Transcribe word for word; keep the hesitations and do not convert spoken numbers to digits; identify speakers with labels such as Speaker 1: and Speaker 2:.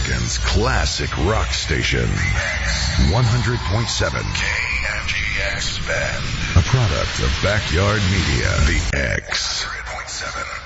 Speaker 1: America's classic rock station. one hundred point seven K M G X Bend. A product of Backyard Media. The X. one hundred point seven